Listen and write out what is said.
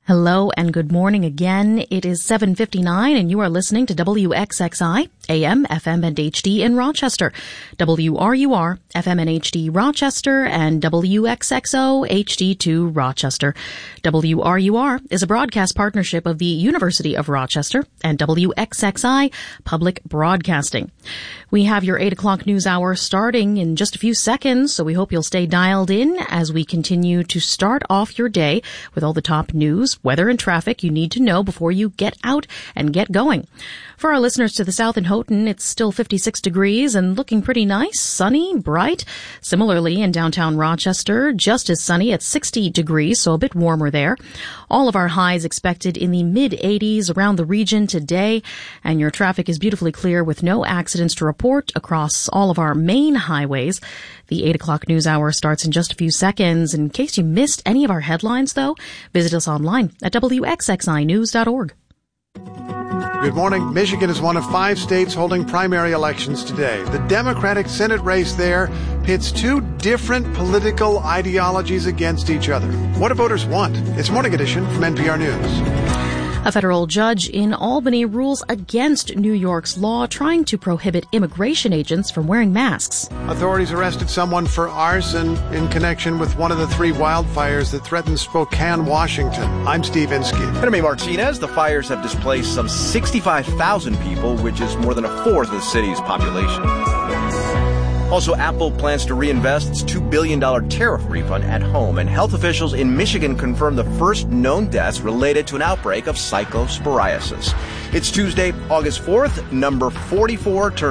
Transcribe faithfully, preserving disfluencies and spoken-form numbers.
Hello and good morning again. It is seven fifty-nine and you are listening to W X X I, A M, F M, and H D in Rochester, W R U R, F M and H D Rochester, and W X X O, H D two Rochester. W R U R is a broadcast partnership of the University of Rochester and W X X I Public Broadcasting. We have your eight o'clock news hour starting in just a few seconds, so we hope you'll stay dialed in as we continue to start off your day with all the top news, weather, and traffic you need to know before you get out and get going. For our listeners to the south in Houghton, it's still fifty-six degrees and looking pretty nice, sunny, bright. Similarly, in downtown Rochester, just as sunny at sixty degrees, so a bit warmer there. All of our highs expected in the mid eighties around the region today, and your traffic is beautifully clear with no accidents to report across all of our main highways. The eight o'clock news hour starts in just a few seconds. In case you missed any of our headlines, though, visit us online at W X X I news dot org. Good morning. Michigan is one of five states holding primary elections today. The Democratic Senate race there pits two different political ideologies against each other. What do voters want? It's Morning Edition from N P R News. A federal judge in Albany rules against New York's law trying to prohibit immigration agents from wearing masks. Authorities arrested someone for arson in connection with one of the three wildfires that threatened Spokane, Washington. I'm Steve Inskeep. And I'm Martinez. The fires have displaced some sixty-five thousand people, which is more than a fourth of the city's population. Also, Apple plans to reinvest its two billion dollars tariff refund at home, and health officials in Michigan confirmed the first known deaths related to an outbreak of cyclosporiasis. It's Tuesday, August fourth, number forty-four.